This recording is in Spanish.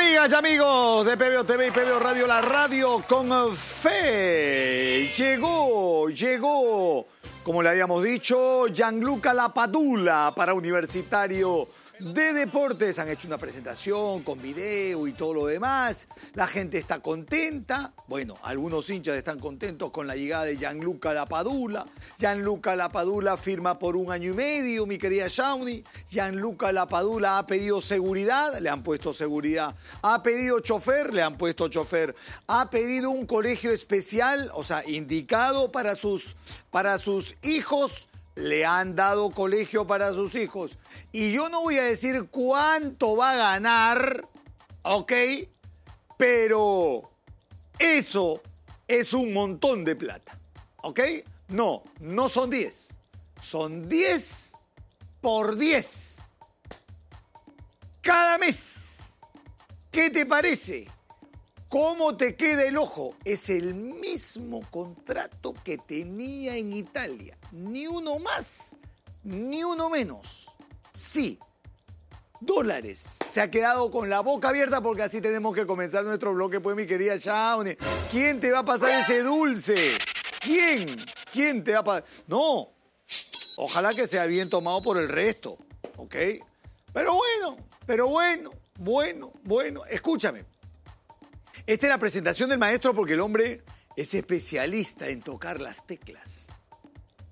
Amigas y amigos de PBO TV y PBO Radio, la radio con fe. Llegó, como le habíamos dicho, Gianluca Lapadula para Universitario de Deportes. Han hecho una presentación con video y todo lo demás. La gente está contenta. Bueno, algunos hinchas están contentos con la llegada de Gianluca Lapadula. Gianluca Lapadula firma por 1 año y medio, mi querida Shawnee. Gianluca Lapadula ha pedido seguridad, le han puesto seguridad. Ha pedido chofer, le han puesto chofer. Ha pedido un colegio especial, o sea, indicado para sus hijos. Le han dado colegio para sus hijos. Y yo no voy a decir cuánto va a ganar, ¿ok? Pero eso es un montón de plata, ¿ok? No son 10. Son 10 por 10. Cada mes. ¿Qué te parece? ¿Cómo te queda el ojo? Es el mismo contrato que tenía en Italia. Ni uno más, ni uno menos. Sí, dólares. Se ha quedado con la boca abierta porque así tenemos que comenzar nuestro bloque, pues, mi querida Shawnee. ¿Quién te va a pasar ese dulce? ¿Quién? ¿Quién te va a pasar? No, ojalá que sea bien tomado por el resto, ¿ok? Pero bueno, escúchame. Esta es la presentación del maestro porque el hombre es especialista en tocar las teclas.